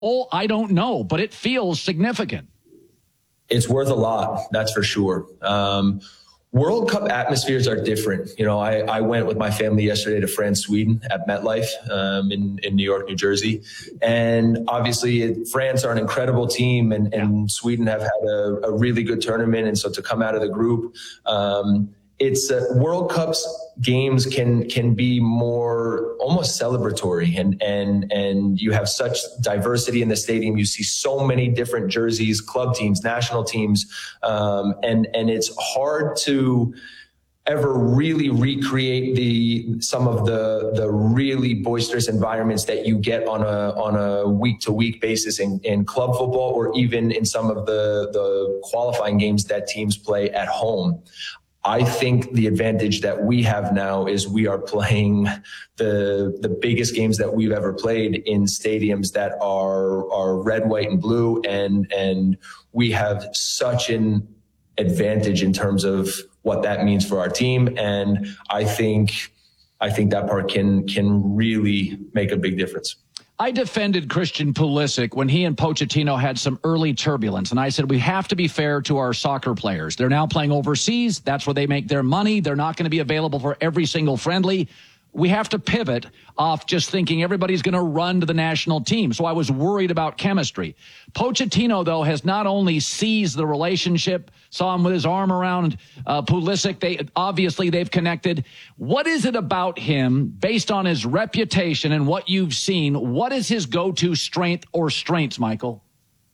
Oh, I don't know, but it feels significant. It's worth a lot, that's for sure. World Cup atmospheres are different. You know, I went with my family yesterday to France, Sweden at MetLife in New York, New Jersey. And obviously France are an incredible team, and Sweden have had a really good tournament. And so to come out of the group, it's World Cups games can be more almost celebratory, and you have such diversity in the stadium. You see so many different jerseys, club teams, national teams, and it's hard to ever really recreate some of the really boisterous environments that you get on a week-to-week basis in club football, or even in some of the qualifying games that teams play at home. I think the advantage that we have now is we are playing the biggest games that we've ever played in stadiums that are red, white, and blue, and we have such an advantage in terms of what that means for our team. And I think that part can really make a big difference. I defended Christian Pulisic when he and Pochettino had some early turbulence, and I said we have to be fair to our soccer players. They're now playing overseas. That's where they make their money. They're not going to be available for every single friendly. We have to pivot off just thinking everybody's going to run to the national team. So I was worried about chemistry. Pochettino, though, has not only seized the relationship, saw him with his arm around Pulisic. They've connected. What is it about him, based on his reputation and what you've seen? What is his go-to strength or strengths, Michael?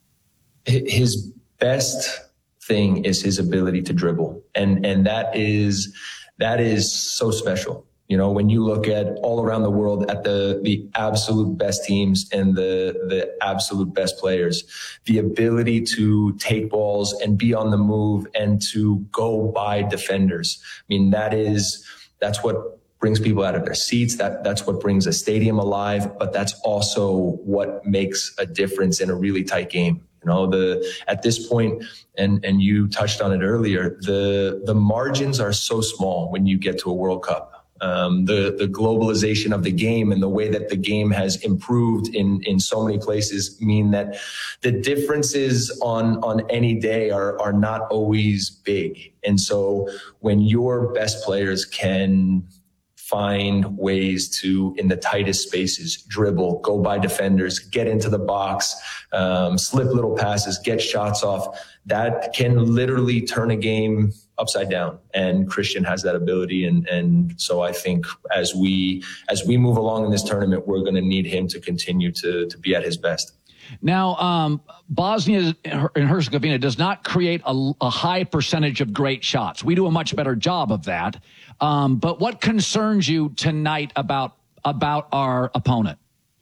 His best thing is his ability to dribble. And that is so special. You know, when you look at all around the world at the absolute best teams and the absolute best players, the ability to take balls and be on the move and to go by defenders. I mean, that's what brings people out of their seats. That's what brings a stadium alive, but that's also what makes a difference in a really tight game. You know, at this point, and you touched on it earlier, the margins are so small when you get to a World Cup. The globalization of the game and the way that the game has improved in so many places mean that the differences on any day are not always big. And so when your best players can find ways to, in the tightest spaces, dribble, go by defenders, get into the box, slip little passes, get shots off, that can literally turn a game upside down. And Christian has that ability. And so I think as we move along in this tournament, we're going to need him to continue to be at his best. Now, Bosnia and Herzegovina does not create a high percentage of great shots. We do a much better job of that. But what concerns you tonight about our opponent?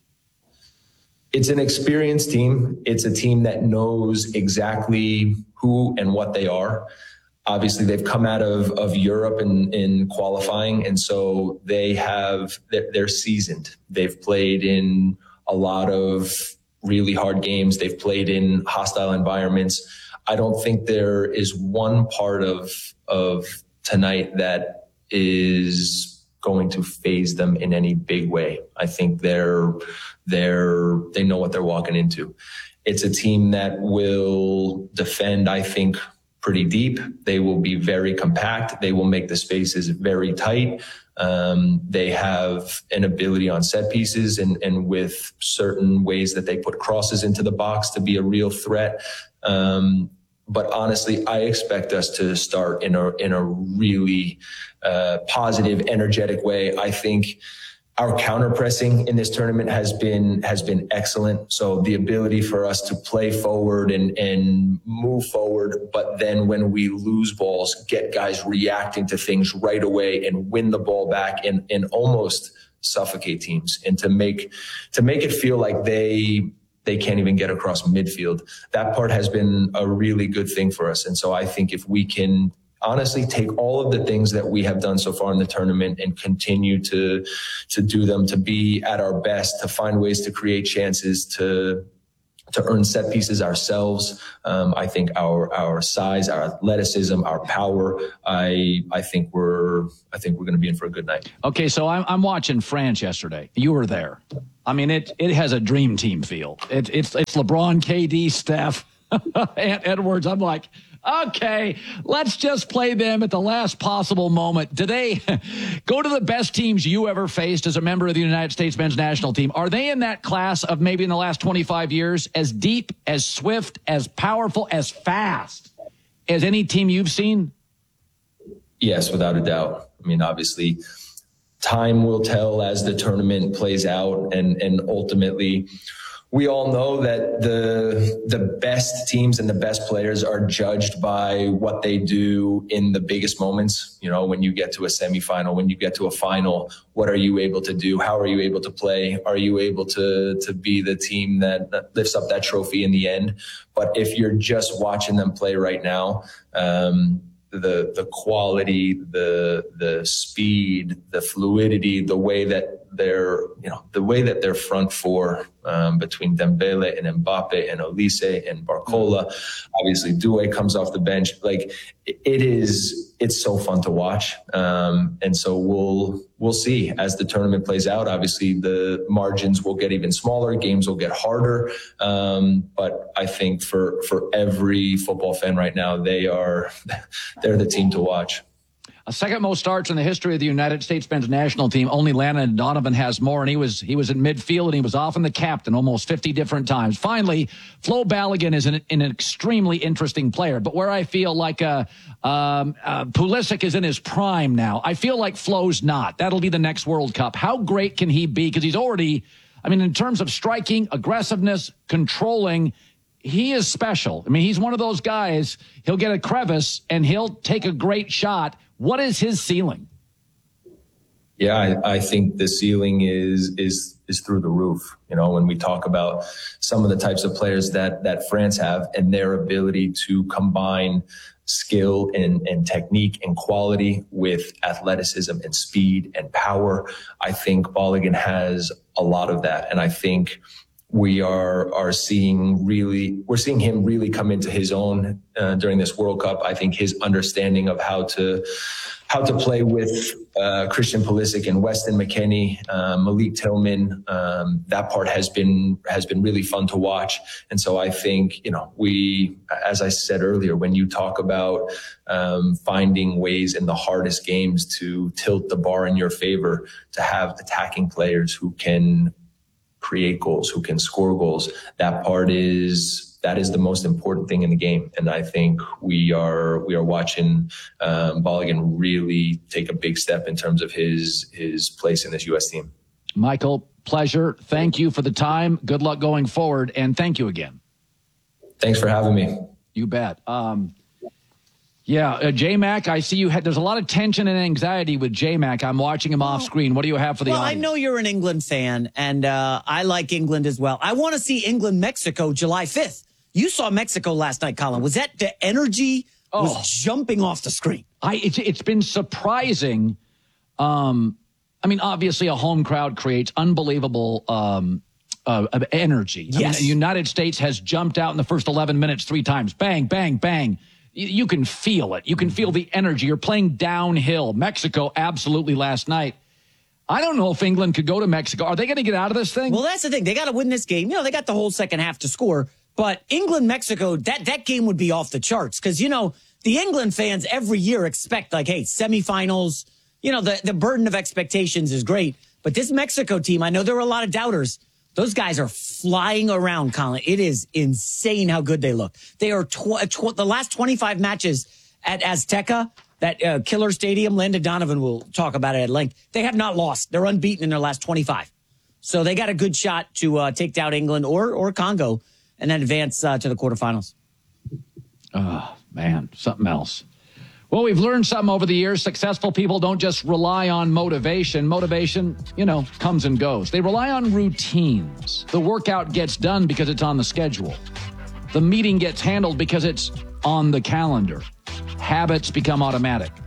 It's an experienced team. It's a team that knows exactly who and what they are. Obviously, they've come out of Europe in qualifying, and so they're seasoned. They've played in a lot of really hard games. They've played in hostile environments. I don't think there is one part of tonight that is going to phase them in any big way. I think they know what they're walking into. It's a team that will defend, I think, pretty deep. They will be very compact. They will make the spaces very tight. They have an ability on set pieces and with certain ways that they put crosses into the box to be a real threat. But honestly, I expect us to start in a really positive, energetic way. I think our counter pressing in this tournament has been excellent. So the ability for us to play forward and move forward, but then when we lose balls, get guys reacting to things right away and win the ball back and almost suffocate teams, and to make it feel like they can't even get across midfield. That part has been a really good thing for us. And so I think if we can honestly take all of the things that we have done so far in the tournament and continue to do them, to be at our best, to find ways to create chances, to earn set pieces ourselves. I think our size, our athleticism, our power. I think we're going to be in for a good night. Okay, so I'm watching France yesterday. You were there. I mean, it has a dream team feel. It's LeBron, KD, Steph, and Edwards. I'm like, okay, let's just play them at the last possible moment. Do they go to the best teams you ever faced as a member of the United States men's national team? Are they in that class of maybe in the last 25 years, as deep, as swift, as powerful, as fast as any team you've seen? Yes, without a doubt. I mean, obviously, time will tell as the tournament plays out, and ultimately, we all know that the best teams and the best players are judged by what they do in the biggest moments. You know, when you get to a semifinal, when you get to a final, what are you able to do? How are you able to play? Are you able to be the team that lifts up that trophy in the end? But if you're just watching them play right now, the quality, the speed, the fluidity, the way that their front four between Dembele and Mbappe and Olise and Barcola, obviously Doué comes off the bench. Like it's so fun to watch. And so we'll see as the tournament plays out. Obviously the margins will get even smaller. Games will get harder. But I think for every football fan right now, they're the team to watch. A second most starts in the history of the United States men's national team. Only Landon Donovan has more, and he was in midfield, and he was often the captain almost 50 different times. Finally, Flo Balogun is an extremely interesting player, but where I feel like Pulisic is in his prime now, I feel like Flo's not. That'll be the next World Cup. How great can he be? Because he's already, I mean, in terms of striking, aggressiveness, controlling, he is special. I mean, he's one of those guys, he'll get a crevice, and he'll take a great shot. What is his ceiling? Yeah, I think the ceiling is through the roof. You know, when we talk about some of the types of players that France have and their ability to combine skill and technique and quality with athleticism and speed and power, I think Balogun has a lot of that. And I think we're seeing him really come into his own during this World Cup. I think his understanding of how to play with Christian Pulisic and Weston McKennie, Malik Tillman, that part has been really fun to watch. And so I think, you know, as I said earlier, when you talk about finding ways in the hardest games to tilt the bar in your favor, to have attacking players who can create goals, who can score goals, that is the most important thing in the game. And I think we are watching Balogun really take a big step in terms of his place in this U.S. team. Michael, pleasure. Thank you for the time. Good luck going forward. And thank you again. Thanks for having me. You bet. J-Mac, I see there's a lot of tension and anxiety with J-Mac. I'm watching him off screen. What do you have for the audience? I know you're an England fan, and I like England as well. I want to see England-Mexico July 5th. You saw Mexico last night, Colin. Was that the energy was jumping off the screen? It's been surprising. I mean, obviously a home crowd creates unbelievable energy. Yes. I mean, the United States has jumped out in the first 11 minutes 3 times. Bang, bang, bang. You can feel it. You can feel the energy. You're playing downhill. Mexico, absolutely last night. I don't know if England could go to Mexico. Are they going to get out of this thing? Well, that's the thing. They got to win this game. You know, they got the whole second half to score. But England-Mexico, that game would be off the charts. Because, you know, the England fans every year expect, like, hey, semifinals. You know, the burden of expectations is great. But this Mexico team, I know there were a lot of doubters. Those guys are flying around, Colin. It is insane how good they look. They are the last 25 matches at Azteca, that killer stadium. Landon Donovan will talk about it at length. They have not lost. They're unbeaten in their last 25. So they got a good shot to take down England or Congo and then advance to the quarterfinals. Oh, man, something else. Well, we've learned something over the years. Successful people don't just rely on motivation. Motivation, you know, comes and goes. They rely on routines. The workout gets done because it's on the schedule. The meeting gets handled because it's on the calendar. Habits become automatic.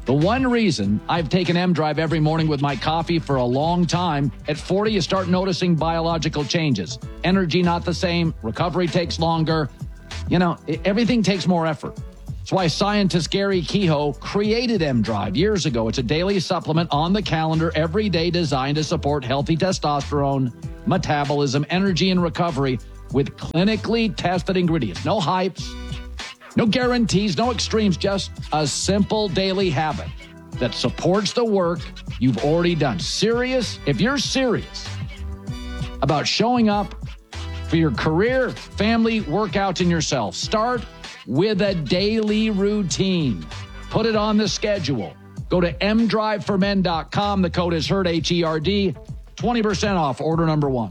The one reason I've taken M-Drive every morning with my coffee for a long time, at 40 you start noticing biological changes. Energy not the same, recovery takes longer. Everything takes more effort. That's why scientist Gary Kehoe created M-Drive years ago. It's a daily supplement on the calendar every day designed to support healthy testosterone, metabolism, energy, and recovery with clinically tested ingredients. No hypes, no guarantees, no extremes, just a simple daily habit that supports the work you've already done. If you're serious about showing up for your career, family, workouts, and yourself, start with a daily routine. Put it on the schedule. Go to mdriveformen.com. The code is HERD, HERD. 20% off order number 1.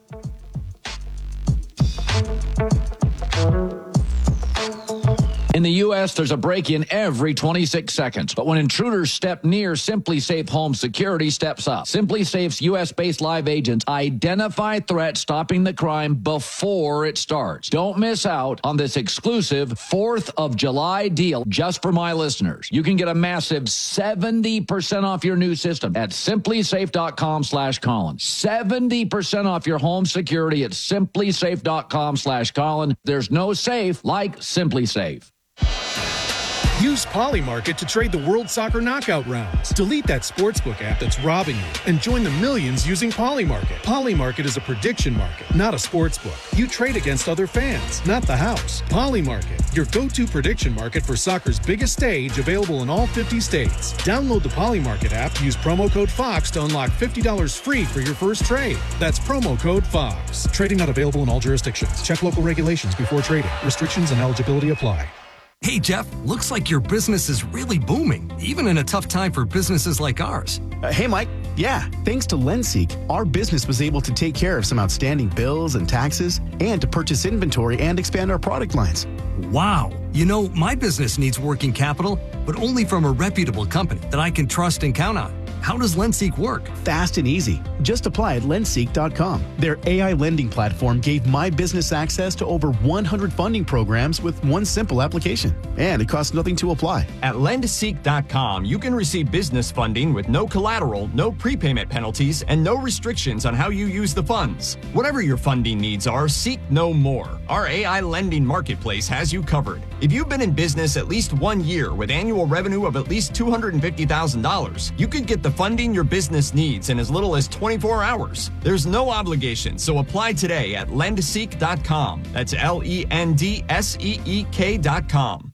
In the U.S., there's a break-in every 26 seconds. But when intruders step near, SimpliSafe Home Security steps up. SimpliSafe's U.S.-based live agents identify threats, stopping the crime before it starts. Don't miss out on this exclusive 4th of July deal just for my listeners. You can get a massive 70% off your new system at simplisafe.com/Colin. 70% off your home security at simplisafe.com/Colin. There's no safe like SimpliSafe. Use Polymarket to trade the World Soccer Knockout rounds. Delete that sportsbook app that's robbing you and join the millions using Polymarket. Polymarket is a prediction market, not a sportsbook. You trade against other fans, not the house. Polymarket, your go-to prediction market for soccer's biggest stage, available in all 50 states. Download the Polymarket app, use promo code FOX to unlock $50 free for your first trade. That's promo code FOX. Trading not available in all jurisdictions. Check local regulations before trading. Restrictions and eligibility apply. Hey, Jeff, looks like your business is really booming, even in a tough time for businesses like ours. Hey, Mike. Yeah, thanks to LendSeek, our business was able to take care of some outstanding bills and taxes and to purchase inventory and expand our product lines. Wow. My business needs working capital, but only from a reputable company that I can trust and count on. How does LendSeek work? Fast and easy. Just apply at lendseek.com. Their AI lending platform gave my business access to over 100 funding programs with one simple application. And it costs nothing to apply. At lendseek.com, you can receive business funding with no collateral, no prepayment penalties, and no restrictions on how you use the funds. Whatever your funding needs are, seek no more. Our AI lending marketplace has you covered. If you've been in business at least 1 year with annual revenue of at least $250,000, you could get the funding your business needs in as little as 24 hours. There's no obligation, so apply today at lendseek.com. That's LENDSEEK.com.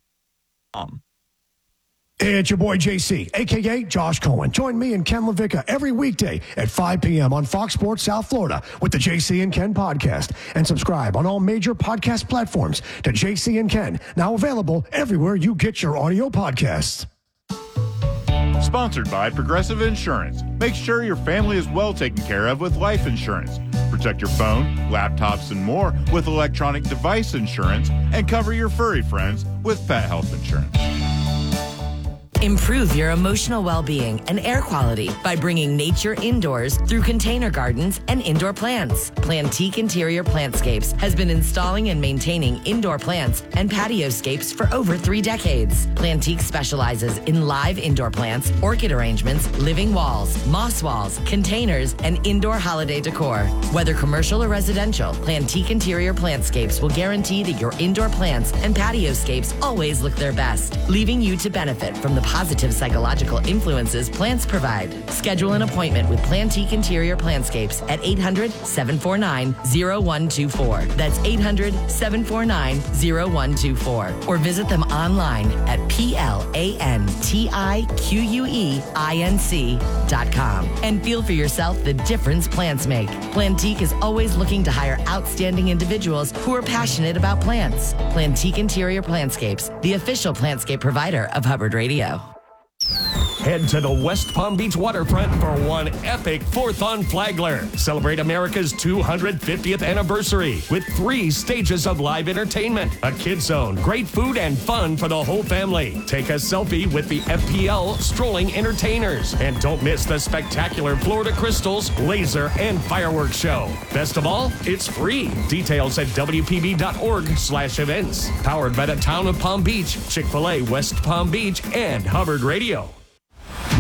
Hey, it's your boy JC, a.k.a. Josh Cohen. Join me and Ken LaVicka every weekday at 5 p.m. on Fox Sports South Florida with the JC and Ken podcast. And subscribe on all major podcast platforms to JC and Ken, now available everywhere you get your audio podcasts. Sponsored by Progressive Insurance. Make sure your family is well taken care of with life insurance. Protect your phone, laptops, and more with electronic device insurance, and cover your furry friends with pet health insurance. Improve your emotional well-being and air quality by bringing nature indoors through container gardens and indoor plants. Plantique Interior Plantscapes has been installing and maintaining indoor plants and patioscapes for over 3 decades. Plantique specializes in live indoor plants, orchid arrangements, living walls, moss walls, containers, and indoor holiday decor. Whether commercial or residential, Plantique Interior Plantscapes will guarantee that your indoor plants and patioscapes always look their best, leaving you to benefit from the positive psychological influences plants provide. Schedule an appointment with Plantique Interior Plantscapes at 800-749-0124. That's 800-749-0124. Or visit them online at plantiqueinc.com and feel for yourself the difference plants make. Plantique is always looking to hire outstanding individuals who are passionate about plants. Plantique Interior Plantscapes, the official plantscape provider of Hubbard Radio. Head to the West Palm Beach waterfront for one epic 4th on Flagler. Celebrate America's 250th anniversary with 3 stages of live entertainment, a kids zone, great food, and fun for the whole family. Take a selfie with the FPL strolling entertainers. And don't miss the spectacular Florida Crystals laser and fireworks show. Best of all, it's free. Details at WPB.org/events. Powered by the town of Palm Beach, Chick-fil-A West Palm Beach, and Hubbard Radio.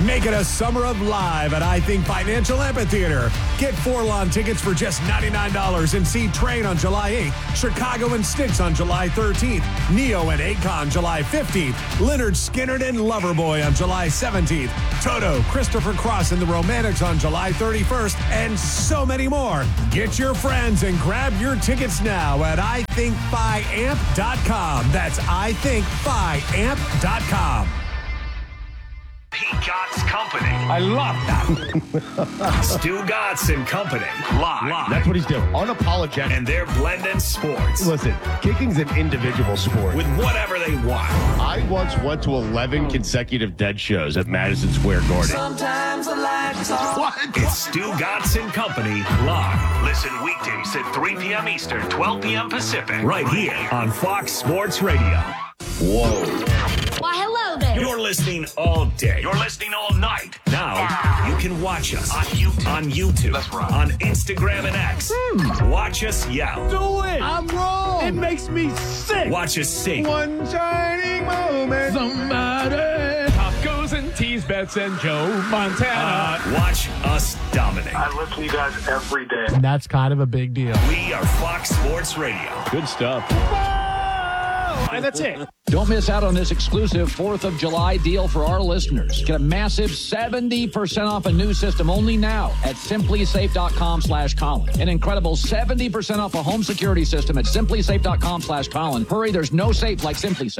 Make it a summer of live at I Think Financial Amphitheater. Get 4 lawn tickets for just $99 and see Train on July 8th, Chicago and Styx on July 13th, Neo and Akon July 15th, Lynyrd Skynyrd and Loverboy on July 17th, Toto, Christopher Cross and the Romantics on July 31st, and so many more. Get your friends and grab your tickets now at ithinkfiamp.com. That's ithinkfiamp.com. Pete Gott's Company. I love that. Stu Gotts and Company. Live. That's what he's doing. Unapologetic. And they're blending sports. Listen, kicking's an individual sport. With whatever they want. I once went to 11 consecutive Dead shows at Madison Square Garden. Sometimes the lights off. What? It's Stu Gotts and Company live. Listen weekdays at 3 p.m. Eastern, 12 p.m. Pacific. Right here on Fox Sports Radio. Whoa. Why, hello there. You're listening all day. You're listening all night. Now, you can watch us on YouTube. That's right. On Instagram and X. Watch us yell. Do it. I'm wrong. It makes me sick. Watch us sing. One shining moment. Somebody. Tacos and tease bets and Joe Montana. Watch us dominate. I listen to you guys every day. That's kind of a big deal. We are Fox Sports Radio. Good stuff. And that's it. Don't miss out on this exclusive 4th of July deal for our listeners. Get a massive 70% off a new system only now at simplysafe.com/Colin. An incredible 70% off a home security system at simplysafe.com/Colin. Hurry, there's no safe like SimpliSafe.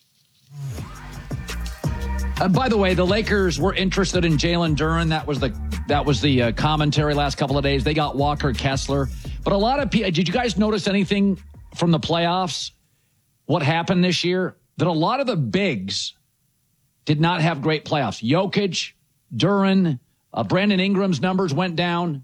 By the way, the Lakers were interested in Jalen Duren. That was the commentary last couple of days. They got Walker Kessler. But a lot of people, did you guys notice anything from the playoffs? What happened this year? That a lot of the bigs did not have great playoffs. Jokic, Duren, Brandon Ingram's numbers went down.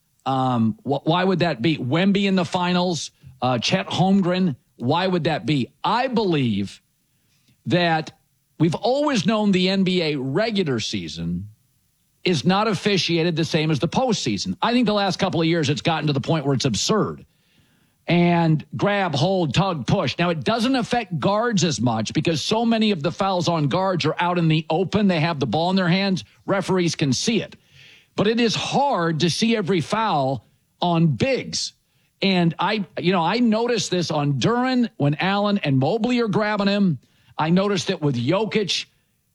Why would that be? Wemby in the finals, Chet Holmgren. Why would that be? I believe that we've always known the NBA regular season is not officiated the same as the postseason. I think the last couple of years it's gotten to the point where it's absurd. And grab, hold, tug, push. Now, it doesn't affect guards as much because so many of the fouls on guards are out in the open. They have the ball in their hands. Referees can see it. But it is hard to see every foul on bigs. And I noticed this on Duren when Allen and Mobley are grabbing him. I noticed it with Jokic.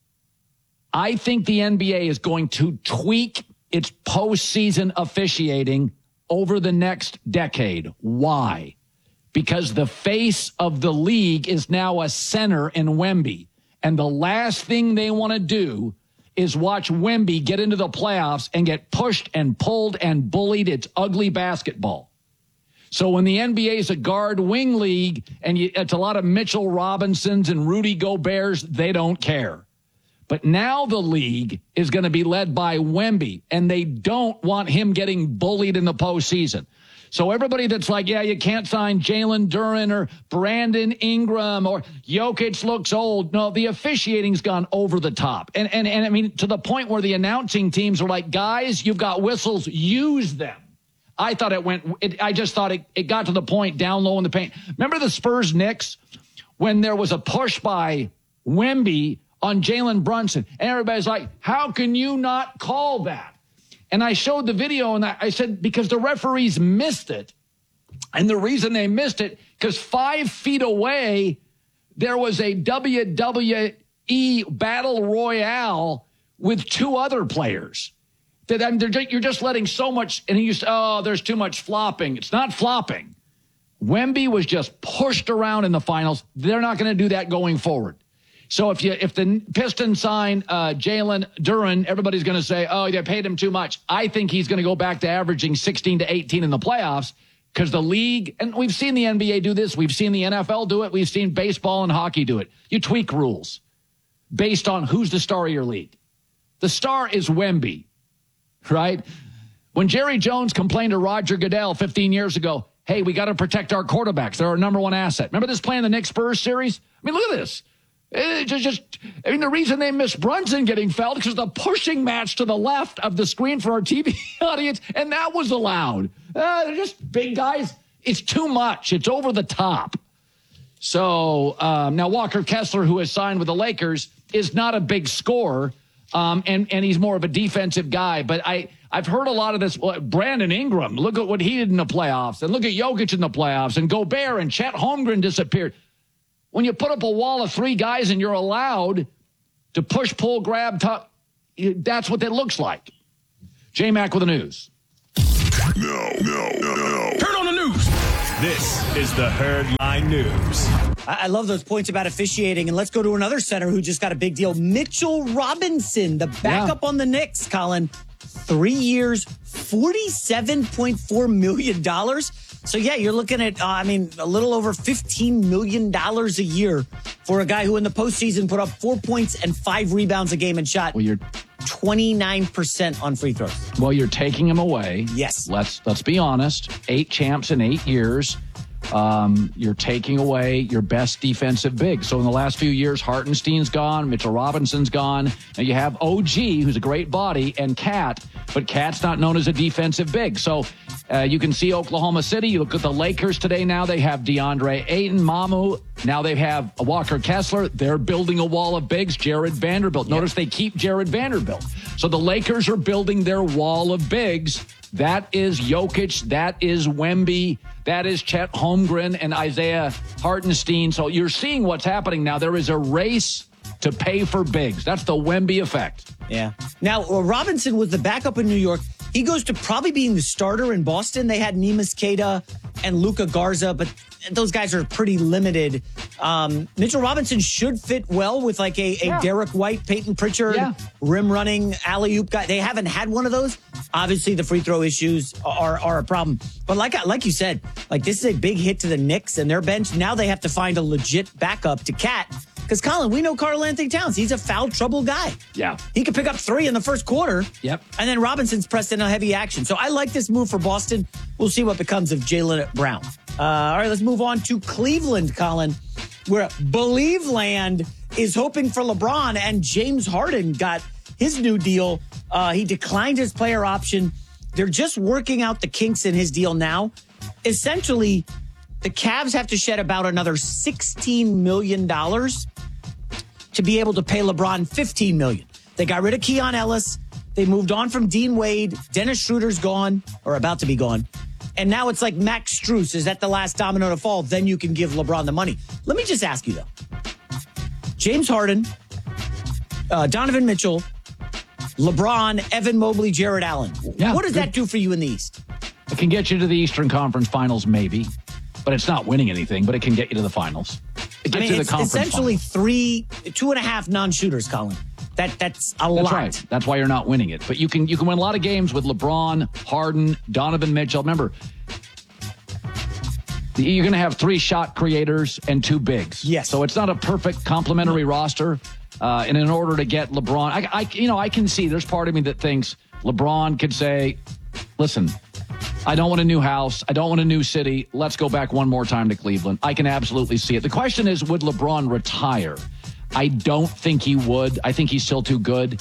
I think the NBA is going to tweak its postseason officiating over the next decade. Why? Because the face of the league is now a center in Wemby. And the last thing they want to do is watch Wemby get into the playoffs and get pushed and pulled and bullied. It's ugly basketball. So when the NBA is a guard wing league and it's a lot of Mitchell Robinsons and Rudy Goberts, they don't care. But now the league is going to be led by Wemby, and they don't want him getting bullied in the postseason. So everybody that's like, yeah, you can't sign Jalen Duren or Brandon Ingram or Jokic looks old. No, the officiating's gone over the top. And I mean, to the point where the announcing teams are like, guys, you've got whistles, use them. I thought I just thought it got to the point down low in the paint. Remember the Spurs-Knicks when there was a push by Wemby on Jalen Brunson, and everybody's like, how can you not call that? And I showed the video, and I said, because the referees missed it. And the reason they missed it, because 5 feet away, there was a WWE Battle Royale with 2 other players. You're just letting so much, and he used to, there's too much flopping. It's not flopping. Wemby was just pushed around in the finals. They're not going to do that going forward. So if the Pistons sign Jalen Duren, everybody's going to say, oh, they paid him too much. I think he's going to go back to averaging 16 to 18 in the playoffs because the league, and we've seen the NBA do this. We've seen the NFL do it. We've seen baseball and hockey do it. You tweak rules based on who's the star of your league. The star is Wemby, right? When Jerry Jones complained to Roger Goodell 15 years ago, hey, we got to protect our quarterbacks. They're our number one asset. Remember this play in the Knicks Spurs series? I mean, look at this. The reason they missed Brunson getting fouled because the pushing match to the left of the screen for our TV audience, and that was allowed. They're just big guys. It's too much. It's over the top. So now Walker Kessler, who has signed with the Lakers, is not a big scorer, and he's more of a defensive guy. But I've heard a lot of this. Brandon Ingram, look at what he did in the playoffs, and look at Jokic in the playoffs, and Gobert and Chet Holmgren disappeared. When you put up a wall of 3 guys and you're allowed to push, pull, grab, tuck, that's what that looks like. J-Mac with the news. No. Turn on the news. This is the Herdline News. I love those points about officiating. And let's go to another center who just got a big deal. Mitchell Robinson, the backup on the Knicks, Colin. 3 years, $47.4 million. So, yeah, you're looking at, a little over $15 million a year for a guy who in the postseason put up 4 points and 5 rebounds a game and shot 29% on free throws. Well, you're taking him away. Yes. Let's be honest. 8 champs in 8 years. You're taking away your best defensive big. So in the last few years, Hartenstein's gone, Mitchell Robinson's gone. Now you have OG, who's a great body, and Cat, but Cat's not known as a defensive big. So you can see Oklahoma City. You look at the Lakers today now. They have DeAndre Ayton, Mamu. Now they have Walker Kessler. They're building a wall of bigs. Jared Vanderbilt. Notice they keep Jared Vanderbilt. So the Lakers are building their wall of bigs. That is Jokic. That is Wemby. That is Chet Holmgren and Isaiah Hartenstein. So you're seeing what's happening now. There is a race to pay for bigs. That's the Wemby effect. Yeah. Now, Robinson was the backup in New York. He goes to probably being the starter in Boston. They had Neemias Queta and Luka Garza, but those guys are pretty limited. Mitchell Robinson should fit well with like a Derek White, Peyton Pritchard, rim running, alley-oop guy. They haven't had one of those. Obviously, the free throw issues are a problem. But like you said, like this is a big hit to the Knicks and their bench. Now they have to find a legit backup to Cat. Because, Colin, we know Karl-Anthony Towns. He's a foul trouble guy. Yeah. He could pick up 3 in the first quarter. Yep. And then Robinson's pressed in a heavy action. So I like this move for Boston. We'll see what becomes of Jaylen Brown. All right, let's move on to Cleveland, Colin, where Believeland is hoping for LeBron, and James Harden got his new deal. He declined his player option. They're just working out the kinks in his deal now. Essentially, the Cavs have to shed about another $16 million to be able to pay LeBron $15 million. They got rid of Keon Ellis. They moved on from Dean Wade. Dennis Schroeder's gone, or about to be gone. And now it's like Max Strus. Is that the last domino to fall? Then you can give LeBron the money. Let me just ask you, though. James Harden, Donovan Mitchell, LeBron, Evan Mobley, Jared Allen. Yeah, what does that do for you in the East? It can get you to the Eastern Conference Finals, maybe. But it's not winning anything, but it can get you to the finals. It gets you to the conference essentially finals. 2.5 non-shooters, Colin. That's a lot. That's right. That's why you're not winning it. But you can win a lot of games with LeBron, Harden, Donovan Mitchell. Remember, you're going to have 3 shot creators and 2 bigs. Yes. So it's not a perfect complementary roster. And in order to get LeBron, I can see there's part of me that thinks LeBron could say, listen, I don't want a new house. I don't want a new city. Let's go back one more time to Cleveland. I can absolutely see it. The question is, would LeBron retire? I don't think he would. I think he's still too good.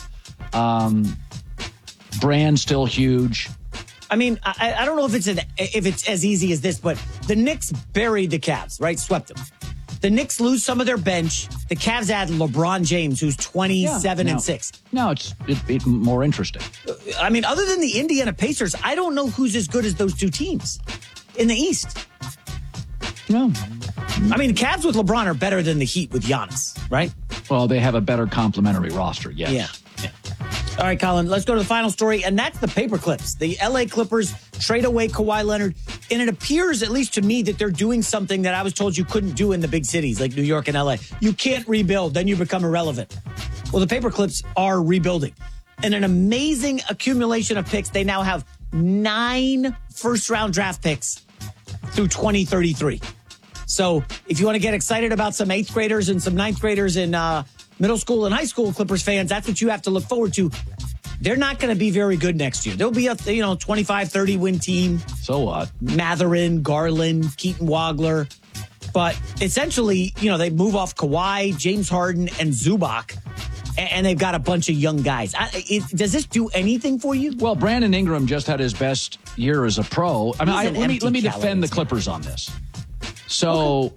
Brand's still huge. I mean, I don't know if it's as easy as this, but the Knicks buried the Cavs, right? Swept them. The Knicks lose some of their bench. The Cavs add LeBron James, who's 27 and 6. No, it's more interesting. I mean, other than the Indiana Pacers, I don't know who's as good as those 2 teams in the East. No. I mean, the Cavs with LeBron are better than the Heat with Giannis, right? Well, they have a better complementary roster, yes. Yeah. All right, Colin, let's go to the final story, and that's the Paperclips. The L.A. Clippers trade away Kawhi Leonard, and it appears, at least to me, that they're doing something that I was told you couldn't do in the big cities like New York and L.A. You can't rebuild, then you become irrelevant. Well, the Paperclips are rebuilding. And an amazing accumulation of picks. They now have 9 first-round draft picks through 2033. So if you want to get excited about some 8th graders and some 9th graders in middle school and high school Clippers fans, that's what you have to look forward to. They're not going to be very good next year. There'll be a 25-30 win team. So what? Matherin, Garland, Keaton Wagler. But essentially, they move off Kawhi, James Harden, and Zubac. And they've got a bunch of young guys. Does this do anything for you? Well, Brandon Ingram just had his best year as a pro. I mean, let me defend the Clippers on this. So,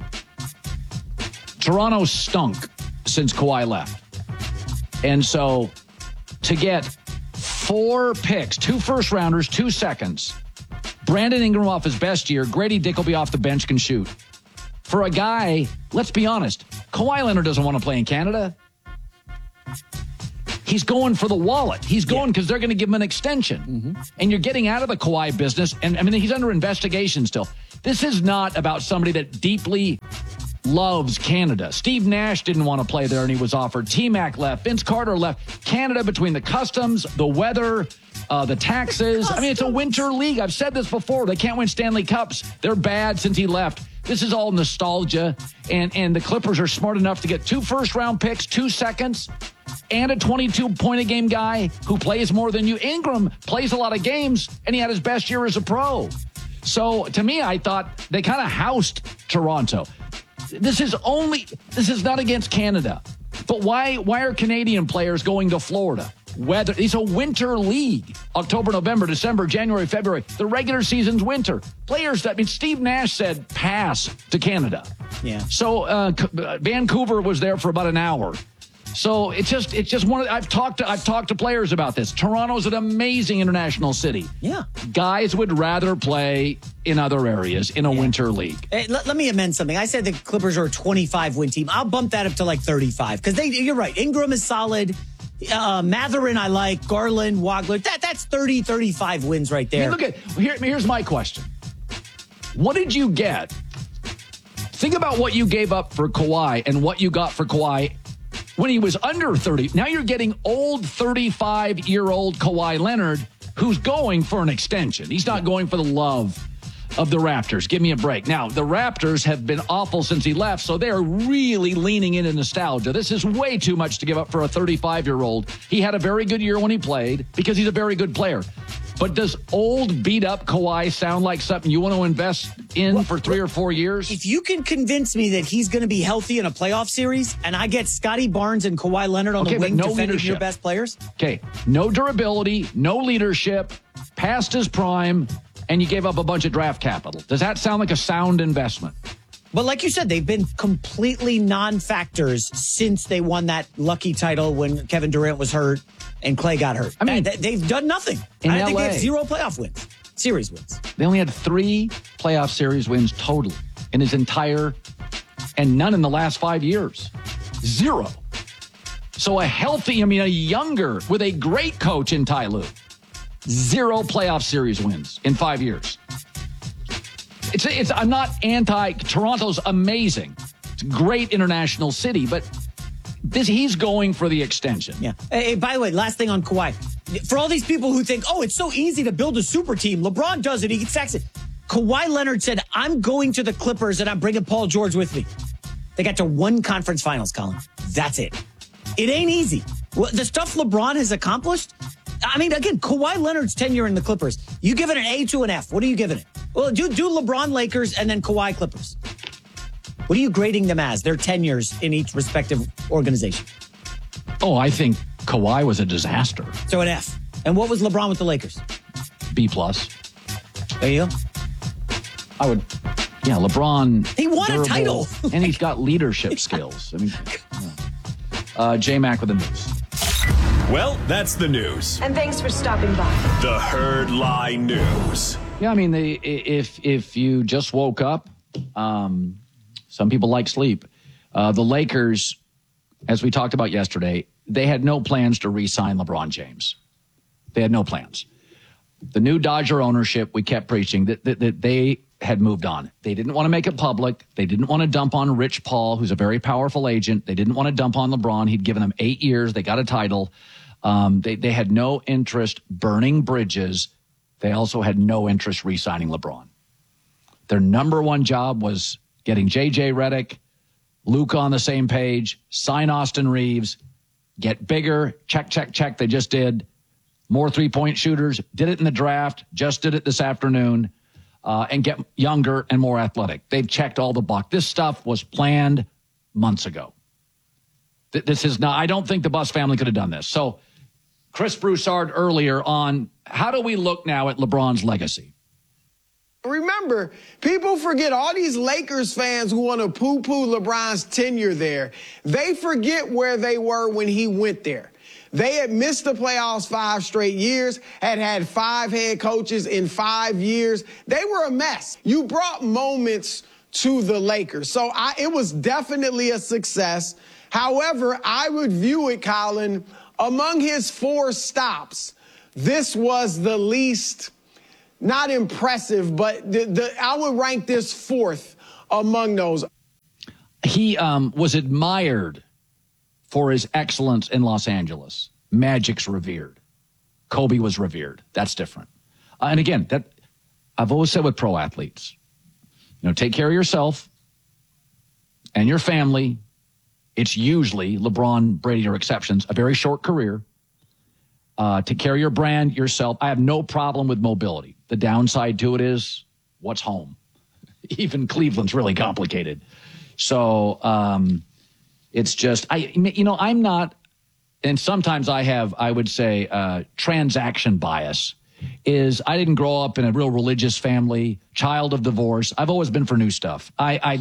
Toronto stunk since Kawhi left. And so, to get 4 picks, 2 first-rounders, 2 seconds. Brandon Ingram off his best year. Grady Dick will be off the bench, can shoot. For a guy, let's be honest, Kawhi Leonard doesn't want to play in Canada. He's going for the wallet. He's going because they're going to give him an extension. And you're getting out of the Kawhi business. And I mean, he's under investigation still. This is not about somebody that deeply loves Canada. Steve Nash didn't want to play there and he was offered. T-Mac left. Vince Carter left. Canada, between the customs, the weather, the taxes. I mean, it's a winter league. I've said this before. They can't win Stanley Cups. They're bad since he left. This is all nostalgia. And the Clippers are smart enough to get 2 first-round picks, 2 seconds, and a 22-point-a-game guy who plays more than you. Ingram plays a lot of games, and he had his best year as a pro. So, to me, I thought they kind of housed Toronto. This is not against Canada. But why are Canadian players going to Florida? Weather. It's a winter league. October, November, December, January, February. The regular season's winter. Players Steve Nash said pass to Canada. Yeah. So Vancouver was there for about an hour. So it's just one of I've talked to players about this. Toronto's an amazing international city. Yeah. Guys would rather play in other areas in a winter league. Hey, let me amend something. I said the Clippers are a 25-win team. I'll bump that up to like 35 because you're right. Ingram is solid. Matherin I like. Garland, Wagler. That's 30, 35 wins right there. I mean, here's my question. What did you get? Think about what you gave up for Kawhi and what you got for Kawhi when he was under 30. Now you're getting old 35-year-old Kawhi Leonard who's going for an extension. He's not going for the love of the Raptors. Give me a break. Now, the Raptors have been awful since he left, so they're really leaning into nostalgia. This is way too much to give up for a 35-year-old. He had a very good year when he played because he's a very good player. But does old, beat-up Kawhi sound like something you want to invest in for 3 or 4 years? If you can convince me that he's going to be healthy in a playoff series and I get Scotty Barnes and Kawhi Leonard on the wing defending your best players? Okay, no durability, no leadership, past his prime, and you gave up a bunch of draft capital. Does that sound like a sound investment? But like you said, they've been completely non-factors since they won that lucky title when Kevin Durant was hurt and Clay got hurt. I mean, they've done nothing. I think they have 0 playoff wins, series wins. They only had 3 playoff series wins total in his entire, and none in the last 5 years. 0. So a younger, with a great coach in Ty Lue. 0 playoff series wins in 5 years. I'm not Toronto's amazing. It's a great international city, but he's going for the extension. Yeah. Hey, by the way, last thing on Kawhi. For all these people who think, it's so easy to build a super team. LeBron does it. He sacks it. Kawhi Leonard said, I'm going to the Clippers and I'm bringing Paul George with me. They got to 1 conference finals, Colin. That's it. It ain't easy. Well, the stuff LeBron has accomplished, I mean, again, Kawhi Leonard's tenure in the Clippers. You give it an A to an F. What are you giving it? Well, do LeBron Lakers and then Kawhi Clippers. What are you grading them as? Their tenures in each respective organization. Oh, I think Kawhi was a disaster. So an F. And what was LeBron with the Lakers? B+. There you go. LeBron. He won durable, a title. And he's got leadership skills. I mean, J-Mac with the news. Well, that's the news. And thanks for stopping by. The Herd Lie News. Yeah, I mean, if you just woke up, some people like sleep. The Lakers, as we talked about yesterday, they had no plans to re-sign LeBron James. They had no plans. The new Dodger ownership, we kept preaching that they had moved on. They didn't want to make it public. They didn't want to dump on Rich Paul, who's a very powerful agent. They didn't want to dump on LeBron. He'd given them 8 years. They got a title. They had no interest burning bridges. They also had no interest re-signing LeBron. Their number one job was getting J.J. Redick, Luka on the same page, sign Austin Reeves, get bigger, check. They just did. More three-point shooters, did it in the draft, just did it this afternoon, and get younger and more athletic. They've checked all the boxes. This stuff was planned months ago. This is not, I don't think the Buss family could have done this. So Chris Broussard earlier on, how do we look now at LeBron's legacy? Remember, people forget all these Lakers fans who want to poo-poo LeBron's tenure there. They forget where they were when he went there. They had missed the playoffs 5 straight years, had 5 head coaches in 5 years. They were a mess. You brought moments to the Lakers. So it was definitely a success. However, I would view it, Colin, among his 4 stops, this was the least, not impressive, but I would rank this 4th among those. He was admired for his excellence in Los Angeles. Magic's revered. Kobe was revered. That's different. And again, that I've always said with pro athletes, take care of yourself and your family. It's usually, LeBron, Brady are exceptions, a very short career. Take care of your brand, yourself. I have no problem with mobility. The downside to it is, what's home? Even Cleveland's really complicated. So it's just, I'm not, and sometimes I would say, transaction bias. Is I didn't grow up in a real religious family, child of divorce. I've always been for new stuff.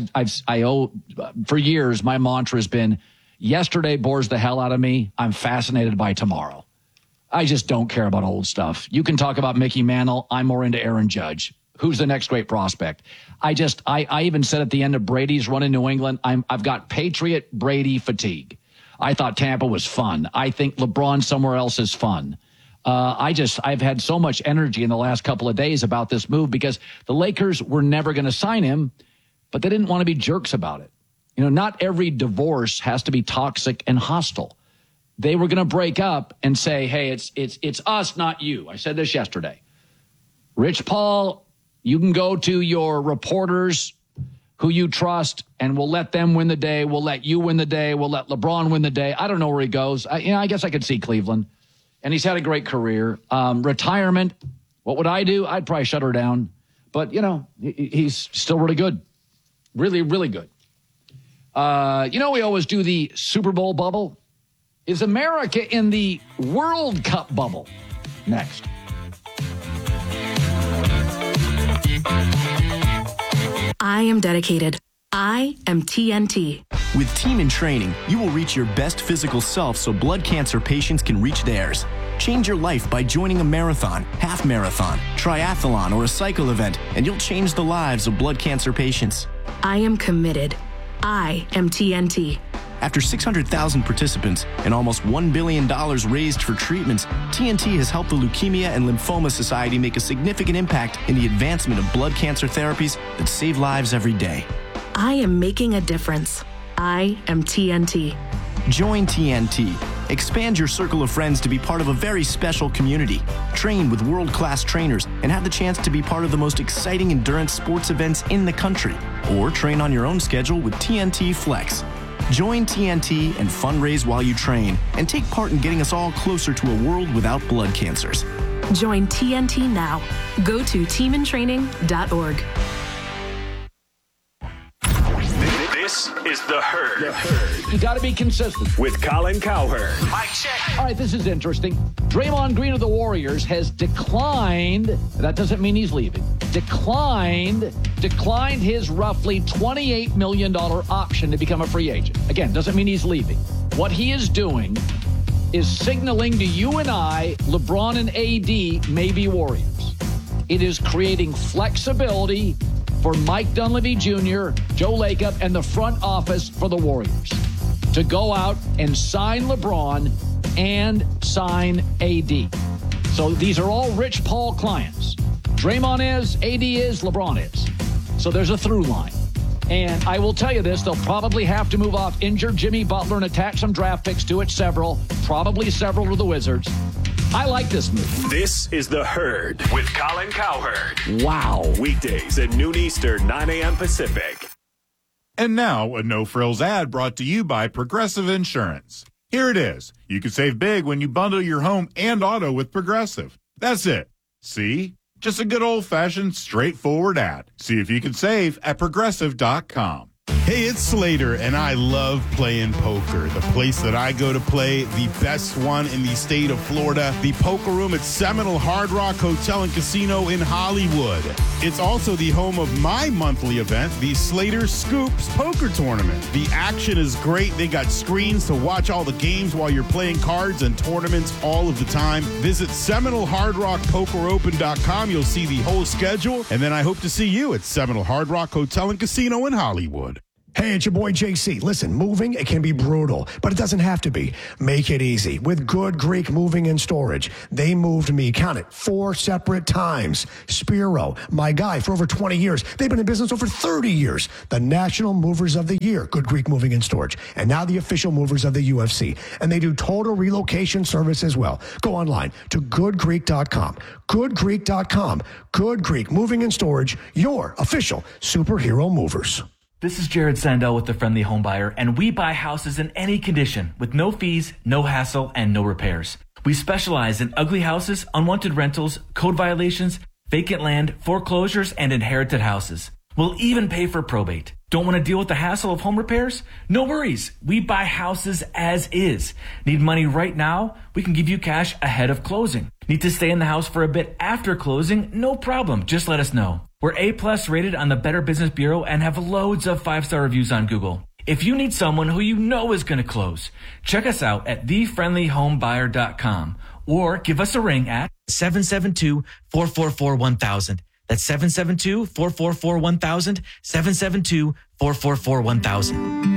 For years, my mantra has been, yesterday bores the hell out of me. I'm fascinated by tomorrow. I just don't care about old stuff. You can talk about Mickey Mantle. I'm more into Aaron Judge. Who's the next great prospect? I even said at the end of Brady's run in New England, I've got Patriot Brady fatigue. I thought Tampa was fun. I think LeBron somewhere else is fun. I've had so much energy in the last couple of days about this move because the Lakers were never going to sign him, but they didn't want to be jerks about it. Not every divorce has to be toxic and hostile. They were going to break up and say, hey, it's us, not you. I said this yesterday. Rich Paul, you can go to your reporters who you trust, and we'll let them win the day. We'll let you win the day. We'll let LeBron win the day. I don't know where he goes. I guess I could see Cleveland. And he's had a great career. Retirement, what would I do? I'd probably shut her down. But, he's still really good. Really, really good. We always do the Super Bowl bubble. Is America in the World Cup bubble? Next. I am dedicated. I am TNT. With Team in Training, you will reach your best physical self so blood cancer patients can reach theirs. Change your life by joining a marathon, half marathon, triathlon, or a cycle event, and you'll change the lives of blood cancer patients. I am committed. I am TNT. After 600,000 participants and almost $1 billion raised for treatments, TNT has helped the Leukemia and Lymphoma Society make a significant impact in the advancement of blood cancer therapies that save lives every day. I am making a difference. I am TNT. Join TNT. Expand your circle of friends to be part of a very special community. Train with world-class trainers and have the chance to be part of the most exciting endurance sports events in the country. Or train on your own schedule with TNT Flex. Join TNT and fundraise while you train and take part in getting us all closer to a world without blood cancers. Join TNT now. Go to teamintraining.org. This is The Herd. You got to be consistent. With Colin Cowherd. Mic check. All right, this is interesting. Draymond Green of the Warriors has declined, that doesn't mean he's leaving, declined his roughly $28 million option to become a free agent. Again, doesn't mean he's leaving. What he is doing is signaling to you and I, LeBron and AD may be Warriors. It is creating flexibility for Mike Dunleavy Jr., Joe Lacob, and the front office for the Warriors to go out and sign LeBron and sign AD. So these are all Rich Paul clients. Draymond is, AD is, LeBron is. So there's a through line. And I will tell you this, they'll probably have to move off injured Jimmy Butler and attach some draft picks to it, probably several to the Wizards. I like this move. This is The Herd with Colin Cowherd. Wow. Weekdays at noon Eastern, 9 a.m. Pacific. And now, a no-frills ad brought to you by Progressive Insurance. Here it is. You can save big when you bundle your home and auto with Progressive. That's it. See? Just a good old-fashioned, straightforward ad. See if you can save at Progressive.com. Hey, it's Slater, and I love playing poker. The place that I go to play, the best one in the state of Florida, the Poker Room at Seminole Hard Rock Hotel and Casino in Hollywood. It's also the home of my monthly event, the Slater Scoops Poker Tournament. The action is great. They got screens to watch all the games while you're playing cards and tournaments all of the time. Visit SeminoleHardRockPokerOpen.com. You'll see the whole schedule, and then I hope to see you at Seminole Hard Rock Hotel and Casino in Hollywood. Hey, it's your boy JC. Listen, moving, it can be brutal, but it doesn't have to be. Make it easy with Good Greek Moving and Storage. They moved me, count it, 4 separate times. Spiro, my guy for over 20 years. They've been in business over 30 years. The National Movers of the Year, Good Greek Moving and Storage. And now the official movers of the UFC. And they do total relocation service as well. Go online to goodgreek.com. Goodgreek.com. Good Greek Moving and Storage, your official superhero movers. This is Jared Sandell with The Friendly Home Buyer, and we buy houses in any condition with no fees, no hassle, and no repairs. We specialize in ugly houses, unwanted rentals, code violations, vacant land, foreclosures, and inherited houses. We'll even pay for probate. Don't want to deal with the hassle of home repairs? No worries. We buy houses as is. Need money right now? We can give you cash ahead of closing. Need to stay in the house for a bit after closing? No problem. Just let us know. We're A+ rated on the Better Business Bureau and have loads of 5-star reviews on Google. If you need someone who you know is going to close, check us out at thefriendlyhomebuyer.com or give us a ring at 772-444-1000. That's 772-444-1000, 772-444-1000.